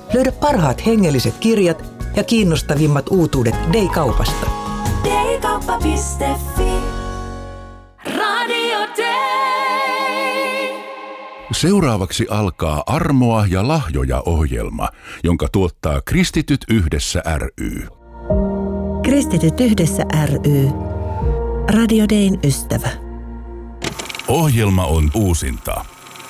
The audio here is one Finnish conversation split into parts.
Löydä parhaat hengelliset kirjat ja kiinnostavimmat uutuudet Day-kaupasta. Daykauppa.fi. Radio Day. Seuraavaksi alkaa Armoa ja lahjoja -ohjelma, jonka tuottaa Kristityt yhdessä ry. Kristityt yhdessä ry. Radio Dayn ystävä. Ohjelma on uusinta.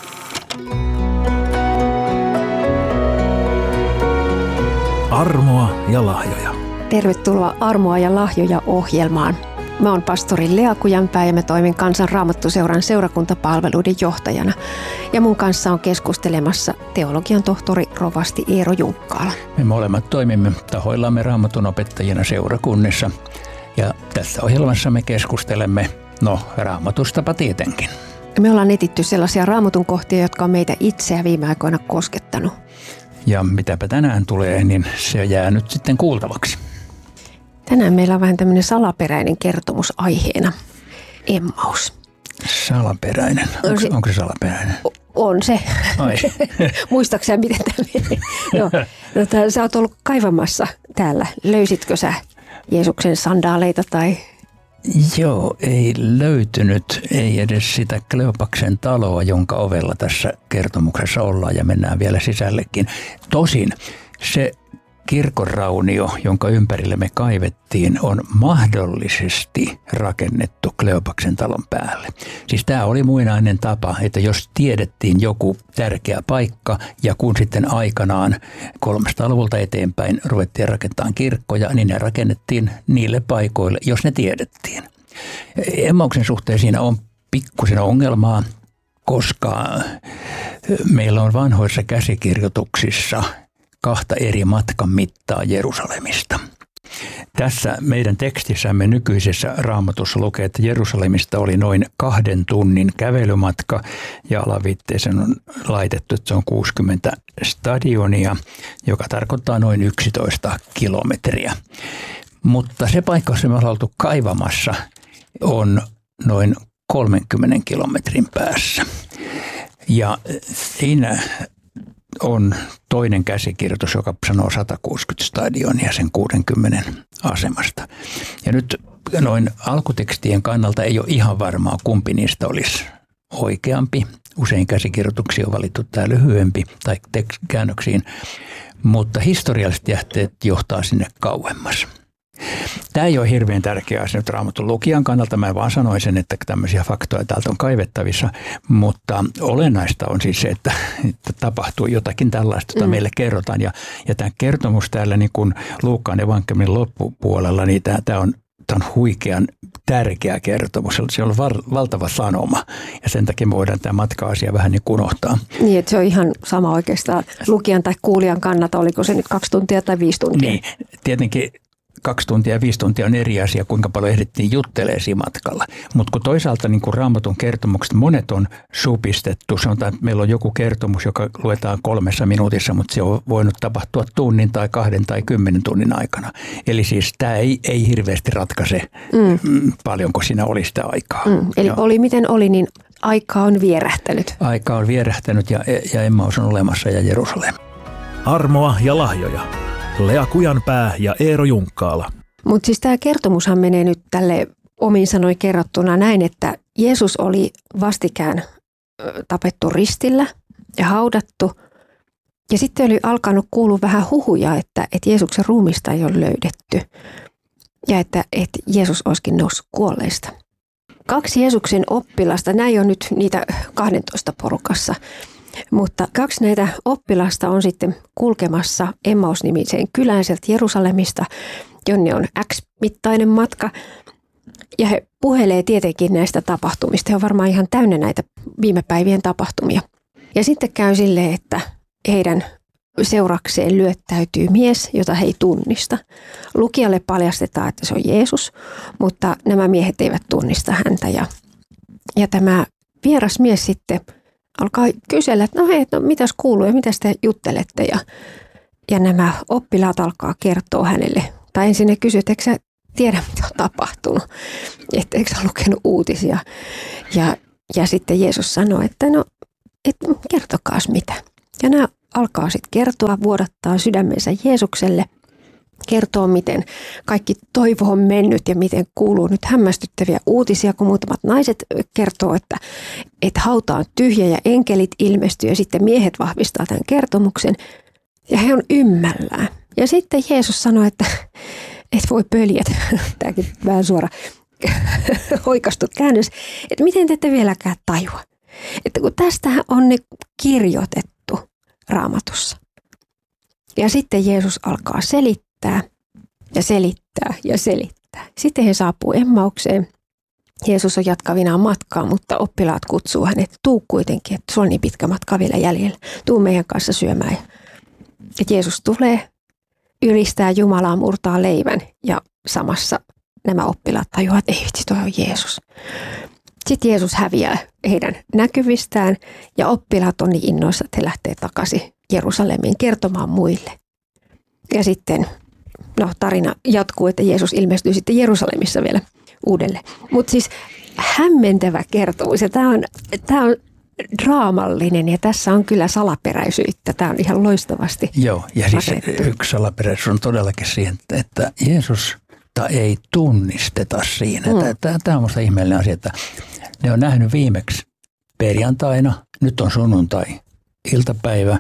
Armoa ja lahjoja. Tervetuloa Armoa ja lahjoja -ohjelmaan. Mä oon pastori Lea Kujanpää ja mä toimin Kansan Raamattuseuran seurakuntapalveluiden johtajana. Ja mun kanssa on keskustelemassa teologian tohtori rovasti Eero Junkkaala. Me molemmat toimimme tahoillamme Raamatun opettajina seurakunnissa. Ja tässä ohjelmassa me keskustelemme, Raamatustapa tietenkin. Me ollaan etitty sellaisia Raamatun kohtia, jotka on meitä itseä viime aikoina koskettanut. Ja mitäpä tänään tulee, niin se jää nyt sitten kuultavaksi. Tänään meillä on vähän tämmöinen salaperäinen kertomus aiheena. Emmaus. Salaperäinen. Onko se salaperäinen? On se. Ai. Muistaakseni miten tämä menee? Sä oot ollut kaivamassa täällä. Löysitkö sä Jeesuksen sandaaleita tai... Joo, ei löytynyt, ei edes sitä Kleopaksen taloa, jonka ovella tässä kertomuksessa ollaan ja mennään vielä sisällekin. Tosin se kirkonraunio, jonka ympärille me kaivettiin, on mahdollisesti rakennettu Kleopaksen talon päälle. Siis tämä oli muinainen tapa, että jos tiedettiin joku tärkeä paikka ja kun sitten aikanaan 300-luvulta eteenpäin ruvettiin rakentamaan kirkkoja, niin ne rakennettiin niille paikoille, jos ne tiedettiin. Emmauksen suhteen siinä on pikkusen ongelmaa, koska meillä on vanhoissa käsikirjoituksissa 2 eri matkan mittaa Jerusalemista. Tässä meidän tekstissämme nykyisessä Raamatussa lukee, että Jerusalemista oli noin 2 tunnin kävelymatka ja alaviitteeseen on laitettu, että se on 60 stadionia, joka tarkoittaa noin 11 kilometriä. Mutta se paikka, jossa me ollaan oltu kaivamassa, on noin 30 kilometrin päässä. Ja siinä on toinen käsikirjoitus, joka sanoo 160 stadionia sen 60 asemasta. Ja nyt noin alkutekstien kannalta ei ole ihan varmaa, kumpi niistä olisi oikeampi. Usein käsikirjoituksia on valittu tämä lyhyempi tai käännöksiin, mutta historialliset jähteet johtaa sinne kauemmas. Tämä ei ole hirveän tärkeä asia nyt Raamatun lukijan kannalta. Mä vaan sanoisin, että tämmöisiä faktoja täältä on kaivettavissa, mutta olennaista on siis se, että tapahtuu jotakin tällaista, jota meille kerrotaan. Ja tämä kertomus täällä niin kuin Luukkaan evankeliumin loppupuolella, niin tämä on huikean tärkeä kertomus. Se on valtava sanoma ja sen takia me voidaan tämä matka-asia vähän niin kuin unohtaa. Niin, että se on ihan sama oikeastaan lukijan tai kuulijan kannalta, oliko se nyt 2 tuntia tai 5 tuntia? Niin, tietenkin 2 tuntia ja 5 tuntia on eri asia, kuinka paljon ehdittiin juttelemaan siinä matkalla. Mutta kun toisaalta niin kun Raamatun kertomukset, monet on supistettu. Sanotaan, että meillä on joku kertomus, joka luetaan 3 minuutissa, mutta se on voinut tapahtua tunnin tai 2 tai 10 tunnin aikana. Eli siis tämä ei hirveästi ratkaise paljonko siinä oli sitä aikaa. Eli oli miten oli, niin aika on vierähtänyt. Aika on vierähtänyt ja Emmaus on olemassa ja Jerusalem. Armoa ja lahjoja. Lea Kujanpää ja Eero Junkkaala. Mutta siis tämä kertomushan menee nyt tälle omin sanoin kerrottuna näin, että Jeesus oli vastikään tapettu ristillä ja haudattu. Ja sitten oli alkanut kuulua vähän huhuja, että Jeesuksen ruumista ei ole löydetty ja että Jeesus olisikin noussut kuolleista. 2 Jeesuksen oppilasta, näin on nyt niitä 12 porukassa. Mutta 2 näitä oppilasta on sitten kulkemassa Emmaus-nimiseen kylään sieltä Jerusalemista, jonne on X-mittainen matka. Ja he puhelee tietenkin näistä tapahtumista. He on varmaan ihan täynnä näitä viime päivien tapahtumia. Ja sitten käy silleen, että heidän seurakseen lyöttäytyy mies, jota he ei tunnista. Lukijalle paljastetaan, että se on Jeesus, mutta nämä miehet eivät tunnista häntä. Ja tämä vieras mies sitten alkaa kysellä, että mitäs kuuluu ja mitäs te juttelette. Ja nämä oppilaat alkaa kertoa hänelle. Tai ensin ne kysyy, että eikö sä tiedä, mitä on tapahtunut. Että eikö sä lukenut uutisia. Ja sitten Jeesus sanoi, että kertokaas mitä. Ja nämä alkaa sitten kertoa, vuodattaa sydämensä Jeesukselle. Kertoo, miten kaikki toivo on mennyt ja miten kuuluu nyt hämmästyttäviä uutisia, kun muutamat naiset kertoo, että hauta on tyhjä ja enkelit ilmestyy ja sitten miehet vahvistaa tämän kertomuksen ja he on ymmällään. Ja sitten Jeesus sanoi, että voi pöljet, tämäkin vähän suora oikastu käännös, että miten te ette vieläkään tajua. Että kun tästähän on ne kirjoitettu Raamatussa. Ja sitten Jeesus alkaa selittää ja selittää ja selittää. Sitten he saapuu Emmaukseen. Jeesus on jatkavinaan matkaa, mutta oppilaat kutsuu hänet. Tuu kuitenkin, että sulla on niin pitkä matka vielä jäljellä. Tuu meidän kanssa syömään. Ja Jeesus tulee, ylistää Jumalaa, murtaa leivän ja samassa nämä oppilaat tajuavat, että ei vitsi, toi on Jeesus. Sitten Jeesus häviää heidän näkyvistään ja oppilaat on niin innoissa, että he lähtee takaisin Jerusalemiin kertomaan muille. Ja sitten tarina jatkuu, että Jeesus ilmestyy sitten Jerusalemissa vielä uudelleen. Mutta siis hämmentävä kertomus ja tämä on draamallinen ja tässä on kyllä salaperäisyyttä. Tämä on ihan loistavasti. Joo, ja siis yksi salaperäisyys on todellakin siihen, että Jeesusta ei tunnisteta siinä. Tämä on minusta ihmeellinen asia, että ne on nähnyt viimeksi perjantaina, nyt on sunnuntai, iltapäivä.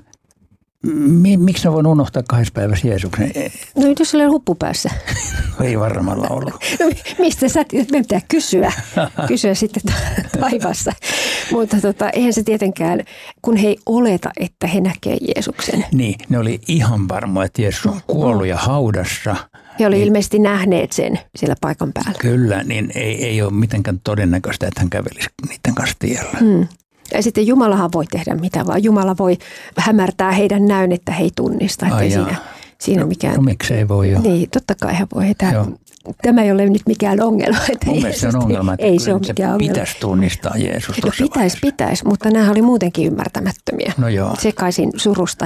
Miksi ne voin unohtaa 2 päivässä Jeesuksen? No jos oli huppu päässä. Ei varmalla ollut. No, mistä sä me pitää kysyä sitten taivaassa. Mutta eihän se tietenkään, kun he ei oleta, että he näkee Jeesuksen. Niin, ne oli ihan varmoja, että Jeesus on kuollut ja haudassa. He oli ilmeisesti nähneet sen siellä paikan päällä. Kyllä, niin ei ole mitenkään todennäköistä, että hän kävelisi niiden kanssa tiellä. Ja sitten Jumalahan voi tehdä mitä vaan. Jumala voi hämärtää heidän näön, että he ei tunnista. Että ei siinä mikään. No miksei voi jo. Niin, totta kai hän voi. Tämä ei ole nyt mikään ongelma. Mun mielestä se on ongelma, että ei se ole mikään ongelma. Pitäisi tunnistaa Jeesus tuossa pitäisi, mutta nämä oli muutenkin ymmärtämättömiä. No joo. Sekaisin surusta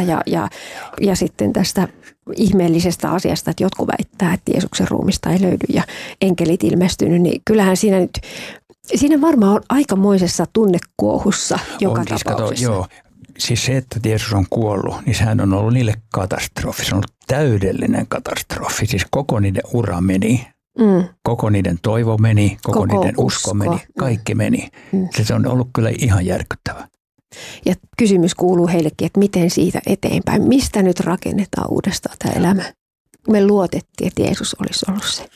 ja sitten tästä ihmeellisestä asiasta, että jotkut väittää, että Jeesuksen ruumista ei löydy ja enkelit ilmestynyt, niin kyllähän siinä varmaan on aikamoisessa tunnekuohussa joka tapauksessa. Joo. Siis se, että Jeesus on kuollut, niin sehän on ollut niille katastrofi. Se on ollut täydellinen katastrofi. Siis koko niiden ura meni, koko niiden toivo meni, koko niiden usko meni, kaikki meni. Se on ollut kyllä ihan järkyttävä. Ja kysymys kuuluu heillekin, että miten siitä eteenpäin, mistä nyt rakennetaan uudestaan tämä elämä. Me luotettiin, että Jeesus olisi ollut se.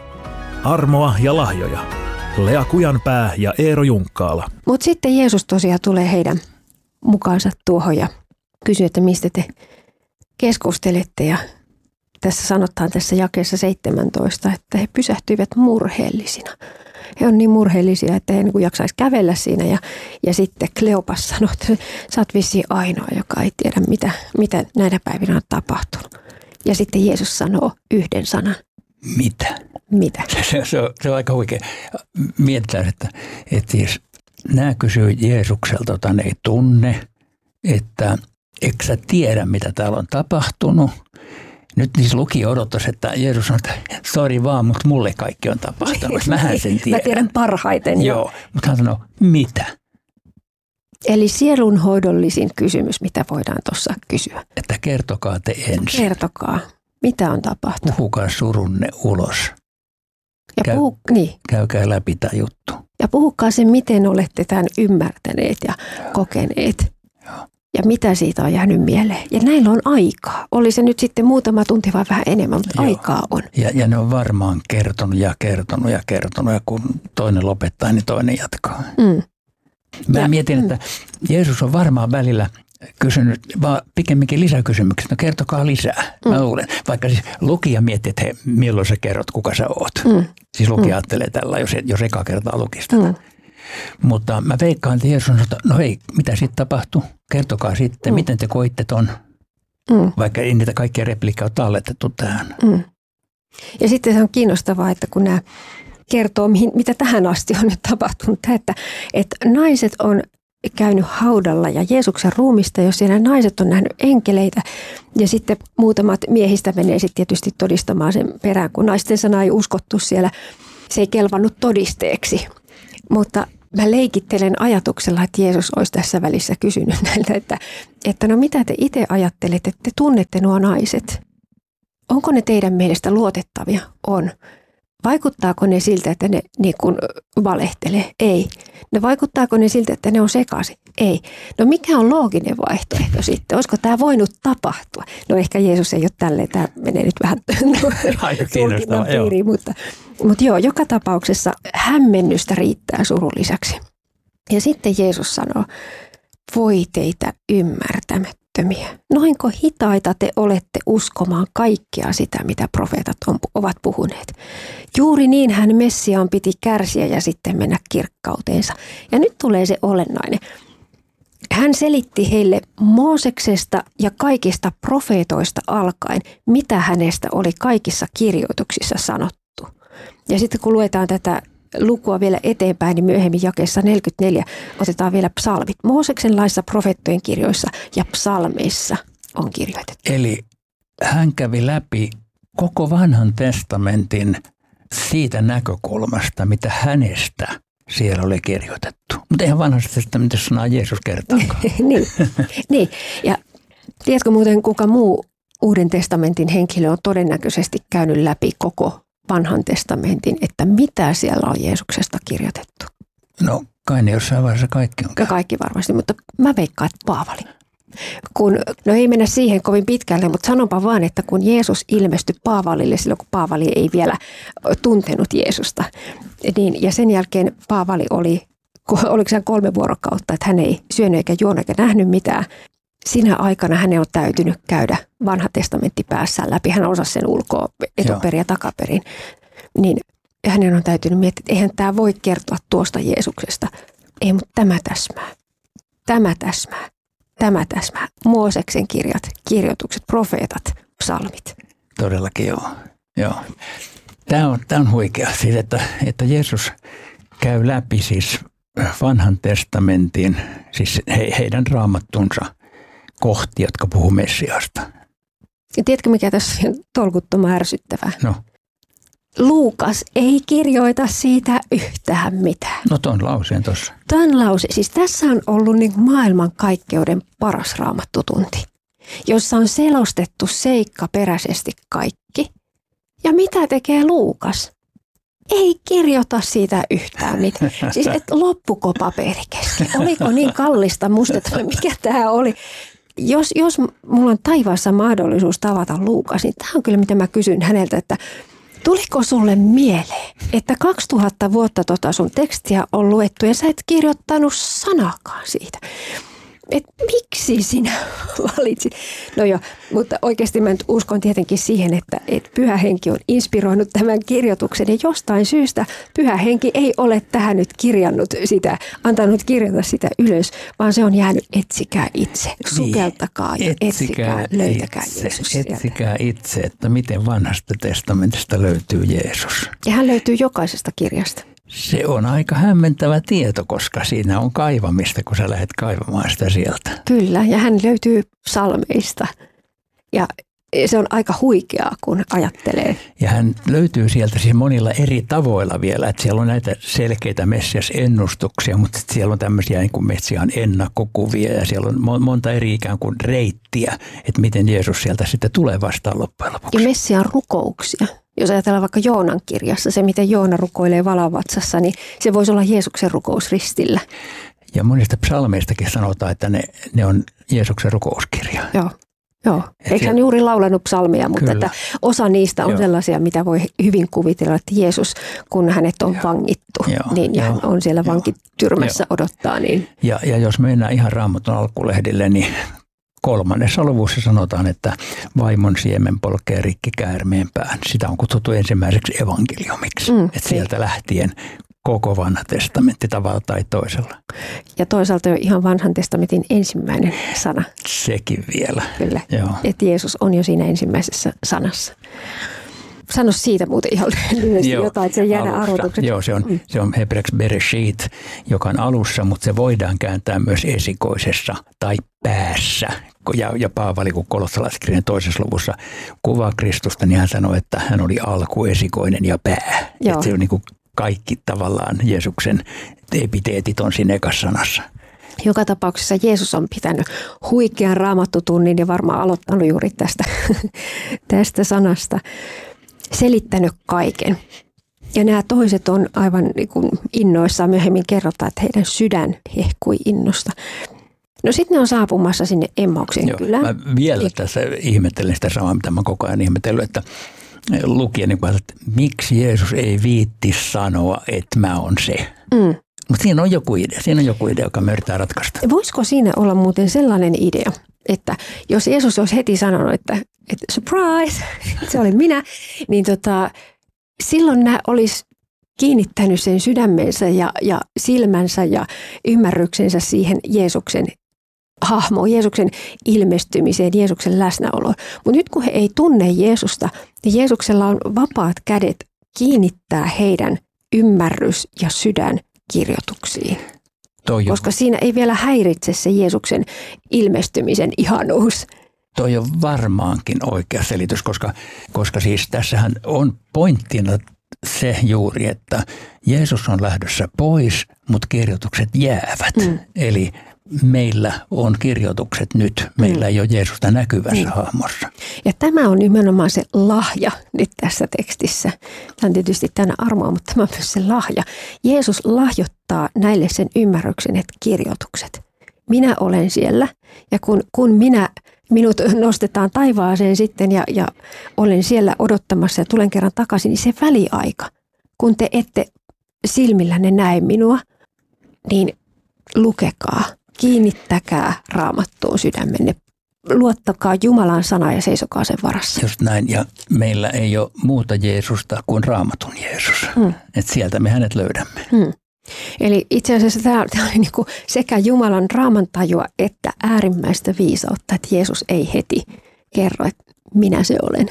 Armoa ja lahjoja. Lea Kujanpää ja Eero Junkkaala. Mutta sitten Jeesus tosiaan tulee heidän mukaansa tuohon ja kysyy, että mistä te keskustelette. Ja tässä sanotaan tässä jakeessa 17, että he pysähtyivät murheellisina. He on niin murheellisia, että he niin jaksaisi kävellä siinä. Ja sitten Kleopas sanoi, että sä oot vissiin ainoa, joka ei tiedä, mitä näinä päivinä on tapahtunut. Ja sitten Jeesus sanoo yhden sanan. Mitä? Se on aika huikea. Mietitään, että jos nämä kysyy Jeesukselta, jota ne ei tunne, että eikö sä tiedä, mitä täällä on tapahtunut. Nyt niissä lukija odottaisi, että Jeesus sanoo, että sori vaan, mutta mulle kaikki on tapahtunut. Mähän sen tiedän. Mä tiedän parhaiten. Joo, mutta hän sanoo, mitä? Eli sielunhoidollisin kysymys, mitä voidaan tuossa kysyä. Että kertokaa te ensin. Kertokaa, mitä on tapahtunut. Puhukaa surunne ulos. Ja käykää läpi tämä juttu. Ja puhukaa se, miten olette tämän ymmärtäneet ja kokeneet. Joo. Ja mitä siitä on jäänyt mieleen. Ja näillä on aikaa. Oli se nyt sitten muutama tunti vai vähän enemmän, mutta aikaa on. Ja ne on varmaan kertonut. Ja kun toinen lopettaa, niin toinen jatkaa. Mä mietin, että Jeesus on varmaan välillä kysynyt, vaan pikemminkin lisäkysymyksiä. No kertokaa lisää. Mä luulen. Vaikka siis lukija miettii, että milloin sä kerrot, kuka sä oot. Siis lukija ajattelee tällä, jos eka kertaa lukisi tätä. Mutta mä veikkaan, että Jeesus sanoo, että no hei, mitä sitten tapahtuu? Kertokaa sitten, miten te koitte ton. Vaikka ei niitä kaikkia repliikkaa ole talletettu tähän. Ja sitten se on kiinnostavaa, että kun nämä kertoo, mitä tähän asti on nyt tapahtunut, että naiset on käynyt haudalla ja Jeesuksen ruumista, jos siellä naiset on nähnyt enkeleitä ja sitten muutamat miehistä menee sitten tietysti todistamaan sen perään, kun naisten sana ei uskottu siellä, se ei kelvannut todisteeksi. Mutta mä leikittelen ajatuksella, että Jeesus olisi tässä välissä kysynyt näiltä, että no mitä te itse ajattelette, että te tunnette nuo naiset? Onko ne teidän mielestä luotettavia? On. Vaikuttaako ne siltä, että ne niin kuin valehtelee? Ei. No vaikuttaako ne siltä, että ne on sekaisin? Ei. No mikä on looginen vaihtoehto sitten? Olisiko tämä voinut tapahtua? No ehkä Jeesus ei ole tälleen, tämä menee nyt vähän tulkinnan piiriin, mutta joo, joka tapauksessa hämmennystä riittää surun lisäksi. Ja sitten Jeesus sanoo, voi teitä ymmärtämättömiä. Noinko hitaita te olette uskomaan kaikkea sitä, mitä profeetat ovat puhuneet. Juuri niin hän Messiaan piti kärsiä ja sitten mennä kirkkauteensa. Ja nyt tulee se olennainen. Hän selitti heille Mooseksesta ja kaikista profeetoista alkaen, mitä hänestä oli kaikissa kirjoituksissa sanottu. Ja sitten kun luetaan tätä lukua vielä eteenpäin, niin myöhemmin jakeessa 44 otetaan vielä psalmit. Mooseksen laissa, profeettojen kirjoissa ja psalmeissa on kirjoitettu. Eli hän kävi läpi koko vanhan testamentin siitä näkökulmasta, mitä hänestä siellä oli kirjoitettu. Mutta eihän vanhassa testamentissa sanaa Jeesus kertaakaan. niin. Ja tiedätkö muuten, kuka muu Uuden testamentin henkilö on todennäköisesti käynyt läpi koko vanhan testamentin, että mitä siellä on Jeesuksesta kirjoitettu? No kai ne jossain vaiheessa kaikki on käynyt. Kaikki varmasti, mutta mä veikkaan, että Paavali. No ei mennä siihen kovin pitkälle, mutta sanonpa vaan, että kun Jeesus ilmestyi Paavalille silloin, kun Paavali ei vielä tuntenut Jeesusta, niin, ja sen jälkeen Paavali oliko se 3 vuorokautta, että hän ei syönyt eikä juonut eikä nähnyt mitään. Sinä aikana hänen on täytynyt käydä vanha testamentti päässään läpi. Hän osasi sen ulkoa etuperin ja takaperin. Niin hänen on täytynyt miettiä, että eihän tämä voi kertoa tuosta Jeesuksesta. Ei, mutta tämä täsmää. Mooseksen kirjat, kirjoitukset, profeetat, psalmit. Todellakin joo. Tämä on huikea siis, että Jeesus käy läpi siis vanhan testamentin, siis heidän raamattunsa kohti, jotka puhuu Messiasta. Ja tiedätkö, mikä tässä on tolkuttoman ärsyttävää? No. Luukas ei kirjoita siitä yhtään mitään. No ton lauseen tuossa. Ton lause, siis tässä on ollut niin maailmankaikkeuden paras raamattutunti, jossa on selostettu seikkaperäisesti kaikki. Ja mitä tekee Luukas? Ei kirjoita siitä yhtään mitään. Siis et loppuko paperi kesken? Oliko niin kallista mustetta, mikä tämä oli? Jos mulla on taivaassa mahdollisuus tavata Luukas, niin tämä on kyllä mitä mä kysyn häneltä, että tuliko sulle mieleen, että 2000 vuotta sun tekstiä on luettu ja sä et kirjoittanut sanakaan siitä? Et miksi sinä valitsit? No joo, mutta oikeasti mä nyt uskon tietenkin siihen, että Pyhä Henki on inspiroinut tämän kirjoituksen ja jostain syystä Pyhä Henki ei ole tähän nyt antanut kirjata sitä ylös, vaan se on jäänyt etsikää itse, sukeltakaa ja etsikää, löytäkää Jeesus sieltä. Etsikää itse, että miten vanhasta testamentista löytyy Jeesus. Ja hän löytyy jokaisesta kirjasta. Se on aika hämmentävä tieto, koska siinä on kaivamista, kun sä lähdet kaivamaan sitä sieltä. Kyllä, ja hän löytyy psalmeista. Ja se on aika huikeaa, kun ajattelee. Ja hän löytyy sieltä siis monilla eri tavoilla vielä. Että siellä on näitä selkeitä Messias-ennustuksia, mutta siellä on tämmöisiä niin kuin Messiaan ennakkokuvia ja siellä on monta eri ikään kuin reittiä, että miten Jeesus sieltä sitten tulee vastaan loppujen lopuksi. Ja Messiaan rukouksia. Jos ajatellaan vaikka Joonan kirjassa, se miten Joona rukoilee valavatsassa, niin se voisi olla Jeesuksen rukous ristillä. Ja monista psalmeistakin sanotaan, että ne on Jeesuksen rukouskirja. Joo. Eikö hän juuri laulanut psalmia, mutta että osa niistä on sellaisia, mitä voi hyvin kuvitella, että Jeesus, kun hänet on vangittu, ja hän on siellä vankityrmässä odottaa. Niin. Ja jos mennään ihan Raamatun alkulehdille, niin 3. luvussa sanotaan, että vaimon siemen polkee rikki käärmeen pään. Sitä on kutsuttu ensimmäiseksi evankeliumiksi. Että sieltä lähtien koko vanha testamentti tavalla tai toisella. Ja toisaalta jo ihan vanhan testamentin ensimmäinen sana. Sekin vielä. Kyllä, että Jeesus on jo siinä ensimmäisessä sanassa. Sano siitä muuten ihan lyhyesti jotain, että se jää arvotukset. Joo, se on hebreaksi bereshit, joka on alussa, mutta se voidaan kääntää myös esikoisessa tai päässä. Ja Paavali, kun kolossalaiskirjan 2. luvussa kuvaa Kristusta, niin hän sanoi, että hän oli alku, esikoinen ja pää. Että se on niin kuin kaikki tavallaan Jeesuksen epiteetit on siinä ekassa sanassa. Joka tapauksessa Jeesus on pitänyt huikean raamattutunnin ja varmaan aloittanut juuri tästä sanasta, selittänyt kaiken. Ja nämä toiset on aivan niin kuin innoissaan, myöhemmin kerrotaan, että heidän sydän hehkui innosta. No sitten ne on saapumassa sinne Emmauksen kylään. Mä vielä tässä ihmettelen sitä samaa, mitä mä koko ajan ihmetellyt, että lukija niin kuin, että miksi Jeesus ei viitti sanoa, että mä oon se. Mutta siinä on joku idea, joka me yritetään ratkaista. Voisiko siinä olla muuten sellainen idea, että jos Jeesus olisi heti sanonut, että surprise, se oli minä, niin silloin nämä olisi kiinnittänyt sen sydämensä ja silmänsä ja ymmärryksensä siihen Jeesuksen hahmoon, Jeesuksen ilmestymiseen, Jeesuksen läsnäoloon. Mutta nyt kun he ei tunne Jeesusta, niin Jeesuksella on vapaat kädet kiinnittää heidän ymmärrys ja sydän kirjoituksiin. Koska siinä ei vielä häiritse se Jeesuksen ilmestymisen ihanuus. Toi on varmaankin oikea selitys, koska siis tässähän on pointtina se juuri, että Jeesus on lähdössä pois, mutta kirjoitukset jäävät. Eli meillä on kirjoitukset nyt. Meillä ei ole Jeesusta näkyvässä hahmossa. Ja tämä on nimenomaan se lahja nyt tässä tekstissä. Tämä on tietysti tänä armoa, mutta tämä on myös se lahja. Jeesus lahjoittaa näille sen ymmärryksen, että kirjoitukset. Minä olen siellä ja kun minut nostetaan taivaaseen sitten ja olen siellä odottamassa ja tulen kerran takaisin, niin se väliaika, kun te ette silmillänne näe minua, niin lukekaa, kiinnittäkää Raamattuun sydämenne. Luottakaa Jumalan sana ja seisokaa sen varassa. Just näin, ja meillä ei ole muuta Jeesusta kuin Raamatun Jeesus. Että sieltä me hänet löydämme. Eli itse asiassa tämä oli niinku sekä Jumalan raamantajua että äärimmäistä viisautta, että Jeesus ei heti kerro, että minä se olen.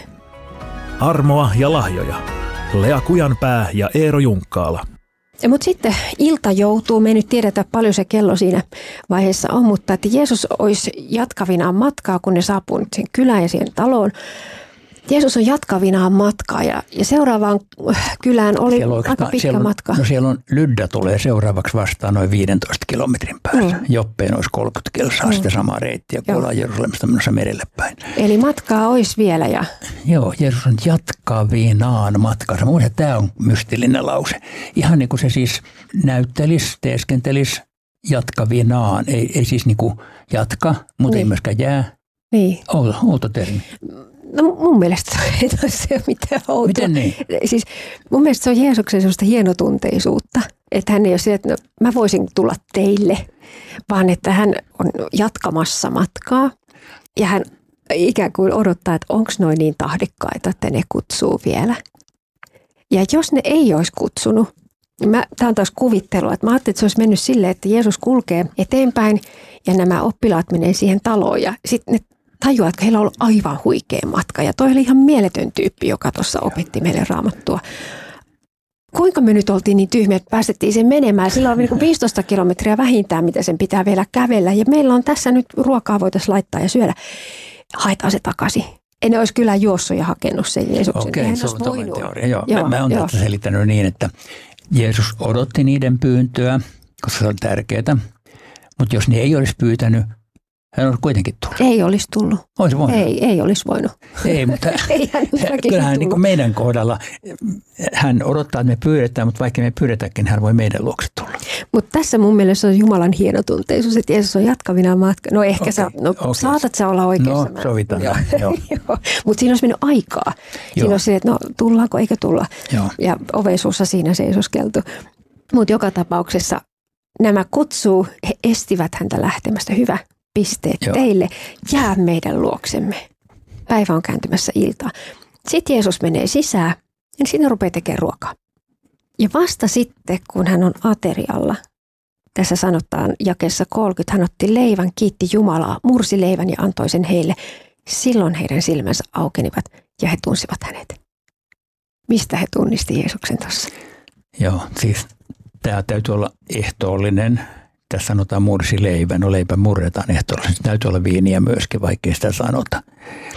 Armoa ja lahjoja. Lea Kujanpää ja Eero Junkkaala. Mutta sitten ilta joutuu, me ei nyt tiedetä paljon se kello siinä vaiheessa on, mutta että Jeesus olisi jatkavinaan matkaa, kun ne saapuu nyt sen kylään ja siihen taloon. Jeesus on jatkavinaan matkaa ja seuraavaan kylään oli aika pitkä matka. No siellä on Lydda tulee seuraavaksi vastaan noin 15 kilometrin päässä. Joppeen olisi 30 kilsaa sitä samaa reittiä, kun ollaan Jerusalemista menossa merelle päin. Eli matkaa olisi vielä. Joo, Jeesus on jatkavinaan matkansa. Mun mielestä tämä on mystillinen lause. Ihan niin kuin se siis näyttelisi, teeskentelisi jatkavinaan. Ei siis niin kuin jatka, mutta ei myöskään jää. Niin. Outo termi. No mun mielestä ei ole mitään outoa. Miten niin? Siis mun mielestä se on Jeesuksen sellaista hienotunteisuutta, että hän ei ole se, että mä voisin tulla teille, vaan että hän on jatkamassa matkaa ja hän ikään kuin odottaa, että onko noin niin tahdikkaita, että ne kutsuu vielä. Ja jos ne ei olisi kutsunut, niin tämä on taas kuvittelua, että mä ajattelin, että se olisi mennyt silleen, että Jeesus kulkee eteenpäin ja nämä oppilaat menee siihen taloon ja sitten ne tajuaa, että heillä on ollut aivan huikea matka. Ja toi oli ihan mieletön tyyppi, joka tuossa opetti meille Raamattua. Kuinka me nyt oltiin niin tyhmiä, että päästettiin sen menemään. Sillä on niin 15 kilometriä vähintään, mitä sen pitää vielä kävellä. Ja meillä on tässä nyt ruokaa voitaisiin laittaa ja syödä. Haetaan se takaisin. En olisi kyllä juossut ja hakenut sen Jeesuksen. Okei, se on toinen teoria. Joo, mä oon tätä selittänyt niin, että Jeesus odotti niiden pyyntöä, koska se on tärkeää. Mutta jos ne ei olisi pyytänyt, hän olisi kuitenkin tullut. Ei olisi tullut. Olisi voinut. Ei olisi voinut. Ei, mutta kyllähän niin kuin meidän kohdalla hän odottaa, että me pyydetään, mutta vaikka me pyydetäänkin, hän voi meidän luokse tulla. Mutta tässä mun mielestä on Jumalan hienotunteisuus, että Jeesus on jatkavinaan matka. No ehkä saatat sä olla oikeassa. No sovitaan. Joo. Mutta siinä olisi mennyt aikaa. Siinä olisi se, että no tullaanko eikä tulla. Joo. Ja ovensuussa siinä seisoskeltu. Mutta joka tapauksessa nämä kutsuu, he estivät häntä lähtemästä. Hyvä. Pisteet teille, jää meidän luoksemme. Päivä on kääntymässä iltaan. Sitten Jeesus menee sisään ja sinne rupeaa tekemään ruokaa. Ja vasta sitten, kun hän on aterialla, tässä sanotaan jakeessa 30, hän otti leivän, kiitti Jumalaa, mursi leivän ja antoi sen heille. Silloin heidän silmänsä aukenivat ja he tunsivat hänet. Mistä he tunnisti Jeesuksen tuossa? Joo, siis tämä täytyy olla ehtoollinen. Tässä sanotaan mursi leivän, no leipä murretaan ehtoollisesti. Täytyy olla viiniä myöskin, vaikkei sitä sanota.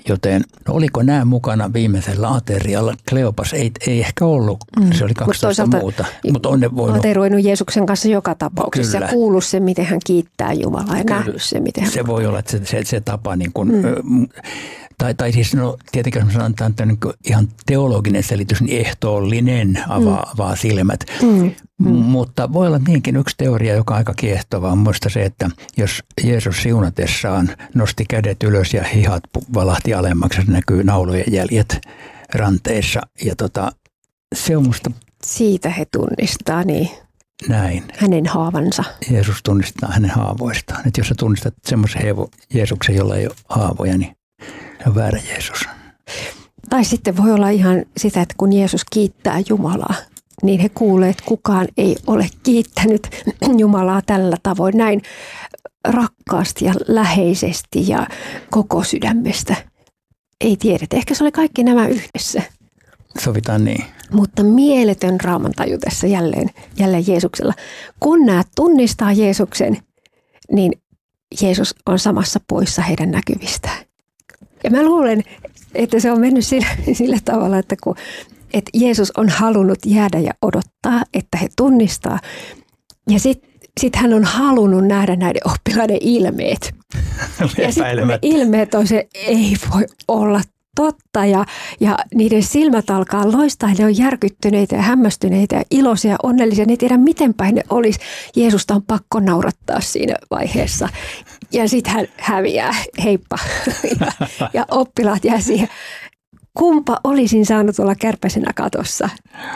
Joten oliko nämä mukana viimeisellä aterialla? Kleopas ei ehkä ollut, se oli 12 muuta. Mutta on ne voinut. Ateroinut Jeesuksen kanssa joka tapauksessa ja kuullut sen, miten hän kiittää Jumalaa ja nähnyt sen, miten hän... Se voi olla, että se tapa niin kuin... Tai siis tietenkin jos sanotaan niin ihan teologinen selitys, niin ehtoollinen avaa silmät. Mutta voi olla niinkin yksi teoria, joka on aika kiehtova. On muista se, että jos Jeesus siunatessaan nosti kädet ylös ja hihat valahti alemmaksi, se näkyy naulujen jäljet ranteissa. Ja se on musta... Siitä he tunnistaa, niin. Näin. Hänen haavansa. Jeesus tunnistaa hänen haavoistaan. Että jos sä tunnistat semmoisen Jeesuksen, jolla ei ole haavoja, niin se on väärä Jeesus. Tai sitten voi olla ihan sitä, että kun Jeesus kiittää Jumalaa, niin he kuulee, että kukaan ei ole kiittänyt Jumalaa tällä tavoin näin rakkaasti ja läheisesti ja koko sydämestä. Ei tiedetä. Ehkä se oli kaikki nämä yhdessä. Sovitaan niin. Mutta mieletön raamantaju tässä jälleen Jeesuksella. Kun nämä tunnistaa Jeesuksen, niin Jeesus on samassa poissa heidän näkyvistään. Ja mä luulen, että se on mennyt sillä tavalla, että Jeesus on halunnut jäädä ja odottaa, että he tunnistaa. Ja sitten hän on halunnut nähdä näiden oppilaiden ilmeet. Ja sitten ne ilmeet on se, ei voi olla totta. Ja niiden silmät alkaa loistaa. Ne on järkyttyneitä ja hämmästyneitä ja iloisia ja onnellisia. Ne ei tiedä, miten päin ne olisi. Jeesusta on pakko naurattaa siinä vaiheessa. Ja sitten hän häviää, heippa. Ja oppilaat jää siihen. Kumpa olisin saanut olla kärpäsenä katossa.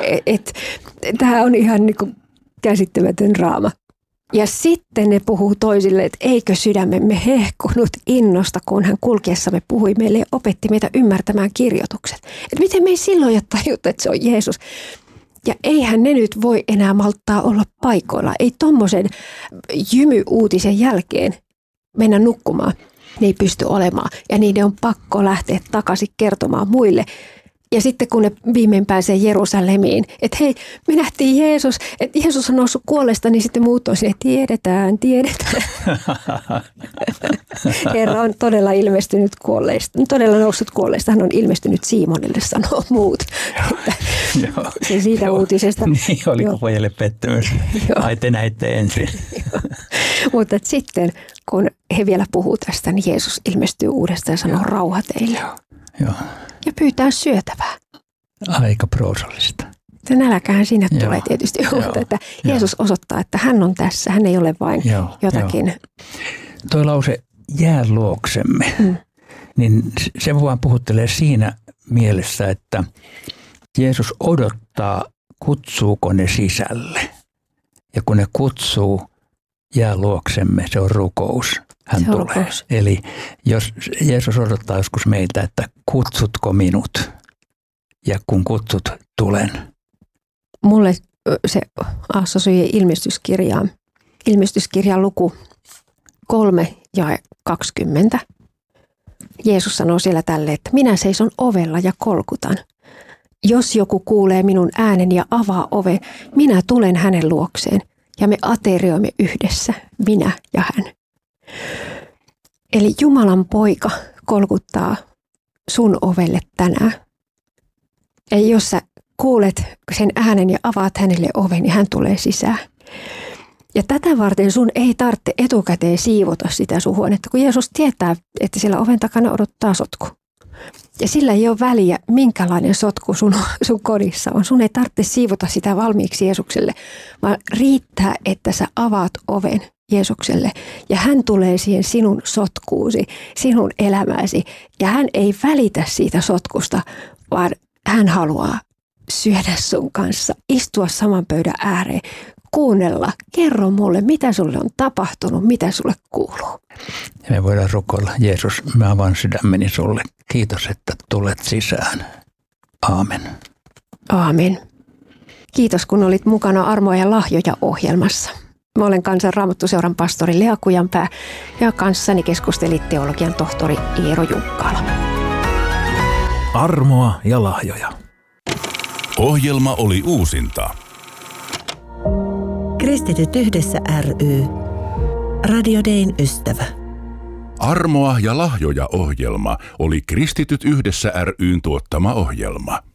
Tämä on ihan niin kuin käsittämätön draama. Ja sitten ne puhuu toisille, että eikö sydämemme hehkunut innosta, kun hän kulkiessamme puhui meille ja opetti meitä ymmärtämään kirjoitukset. Että miten me ei silloin jo tajuta, että se on Jeesus. Ja eihän ne nyt voi enää malttaa olla paikoilla. Ei tommosen jymyuutisen jälkeen mennä nukkumaan. Ne ei pysty olemaan ja niiden on pakko lähteä takaisin kertomaan muille. Ja sitten kun ne viimein pääsee Jerusalemiin, että hei, me nähtiin Jeesus, että Jeesus on noussut kuolleesta, niin sitten muut on sinne, tiedetään. Herra on todella ilmestynyt kuolleista, todella noussut kuolleesta, hän on ilmestynyt Siimonille, sanoo muut. Se siitä uutisesta. Niin, oliko pojille pettymys? Ai te näitte ensin. Mutta sitten kun he vielä puhuu tästä, niin Jeesus ilmestyy uudestaan ja sanoo rauha teille. Joo. Ja pyytää syötävää. Aika proosallista. Se nälkähän sinne tulee tietysti, mutta että Jeesus osoittaa, että hän on tässä, hän ei ole vain jotakin. Tuo lause jää luoksemme, niin se vaan puhuttelee siinä mielessä, että Jeesus odottaa, kutsuuko ne sisälle. Ja kun ne kutsuu, jää luoksemme, se on rukous. Hän tulee. Rukous. Eli jos Jeesus odottaa joskus meiltä, että kutsutko minut, ja kun kutsut, tulen. Mulle se assosioi ilmestyskirjan luku 3 ja 20. Jeesus sanoo siellä tälle, että minä seison ovella ja kolkutan. Jos joku kuulee minun ääneni ja avaa oven, minä tulen hänen luokseen ja me aterioimme yhdessä, minä ja hän. Eli Jumalan poika kolkuttaa sun ovelle tänään. Ja jos sä kuulet sen äänen ja avaat hänelle oven, niin hän tulee sisään. Ja tätä varten sun ei tarvitse etukäteen siivota sitä sun huonetta, kun Jeesus tietää, että siellä oven takana odottaa sotku. Ja sillä ei ole väliä, minkälainen sotku sun kodissa on. Sun ei tarvitse siivota sitä valmiiksi Jeesukselle, vaan riittää, että sä avaat oven Jeesukselle ja hän tulee siihen sinun sotkuusi, sinun elämääsi ja hän ei välitä siitä sotkusta, vaan hän haluaa syödä sun kanssa, istua saman pöydän ääreen, kuunnella, kerro mulle, mitä sulle on tapahtunut, mitä sulle kuuluu. Ja me voidaan rukoilla, Jeesus, mä avaan sydämeni sulle. Kiitos, että tulet sisään. Aamen. Aamen. Kiitos, kun olit mukana Armoa ja lahjoja -ohjelmassa. Mä olen Kansan Raamattuseuran pastori Lea Kujanpää ja kanssani keskusteli teologian tohtori Eero Junkkala. Armoa ja lahjoja. Ohjelma oli uusinta. Kristityt yhdessä ry. Radio Dayn ystävä. Armoa ja lahjoja ohjelma oli Kristityt yhdessä ry:n tuottama ohjelma.